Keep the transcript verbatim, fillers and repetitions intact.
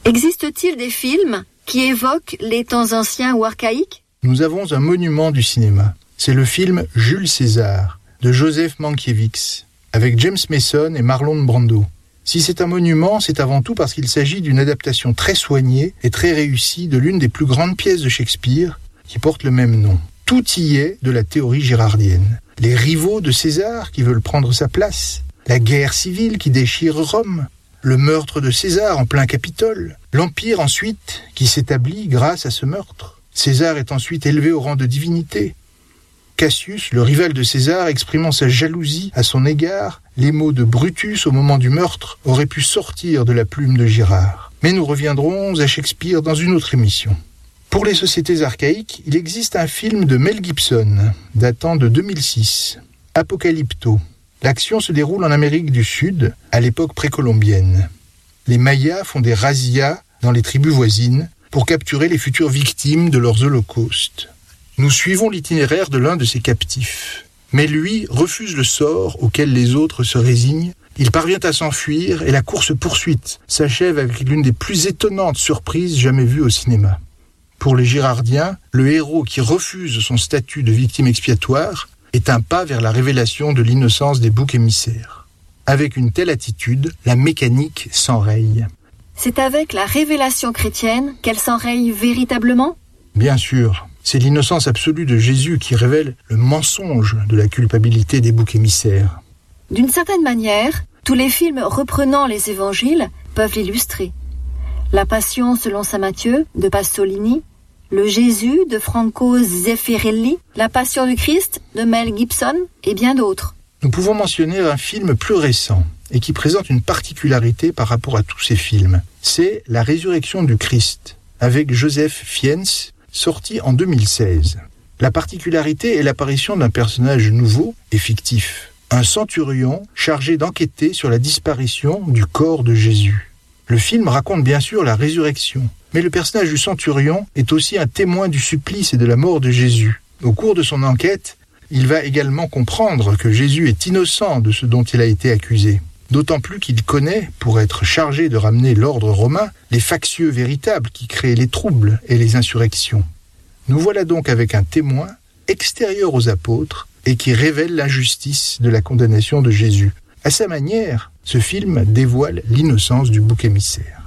Existe-t-il des films qui évoquent les temps anciens ou archaïques ? Nous avons un monument du cinéma. C'est le film Jules César de Joseph Mankiewicz, avec James Mason et Marlon Brando. Si c'est un monument, c'est avant tout parce qu'il s'agit d'une adaptation très soignée et très réussie de l'une des plus grandes pièces de Shakespeare qui porte le même nom. Tout y est de la théorie girardienne. Les rivaux de César qui veulent prendre sa place, la guerre civile qui déchire Rome, le meurtre de César en plein Capitole, l'Empire ensuite qui s'établit grâce à ce meurtre. César est ensuite élevé au rang de divinité. Cassius, le rival de César, exprimant sa jalousie à son égard, les mots de Brutus au moment du meurtre auraient pu sortir de la plume de Girard. Mais nous reviendrons à Shakespeare dans une autre émission. Pour les sociétés archaïques, il existe un film de Mel Gibson, datant de deux mille six, Apocalypto. L'action se déroule en Amérique du Sud, à l'époque précolombienne. Les Mayas font des razzias dans les tribus voisines pour capturer les futures victimes de leurs holocaustes. Nous suivons l'itinéraire de l'un de ces captifs. Mais lui refuse le sort auquel les autres se résignent. Il parvient à s'enfuir et la course-poursuite s'achève avec l'une des plus étonnantes surprises jamais vues au cinéma. Pour les Girardiens, le héros qui refuse son statut de victime expiatoire est un pas vers la révélation de l'innocence des boucs émissaires. Avec une telle attitude, la mécanique s'enraye. C'est avec la révélation chrétienne qu'elle s'enraye véritablement ? Bien sûr. C'est l'innocence absolue de Jésus qui révèle le mensonge de la culpabilité des boucs émissaires. D'une certaine manière, tous les films reprenant les évangiles peuvent l'illustrer. La Passion selon saint Matthieu de Pasolini, le Jésus de Franco Zeffirelli, La Passion du Christ de Mel Gibson et bien d'autres. Nous pouvons mentionner un film plus récent et qui présente une particularité par rapport à tous ces films. C'est La Résurrection du Christ avec Joseph Fiennes, sorti en deux mille seize. La particularité est l'apparition d'un personnage nouveau et fictif, un centurion chargé d'enquêter sur la disparition du corps de Jésus. Le film raconte bien sûr la résurrection, mais le personnage du centurion est aussi un témoin du supplice et de la mort de Jésus. Au cours de son enquête, il va également comprendre que Jésus est innocent de ce dont il a été accusé. D'autant plus qu'il connaît, pour être chargé de ramener l'ordre romain, les factieux véritables qui créent les troubles et les insurrections. Nous voilà donc avec un témoin extérieur aux apôtres et qui révèle l'injustice de la condamnation de Jésus. À sa manière, ce film dévoile l'innocence du bouc émissaire.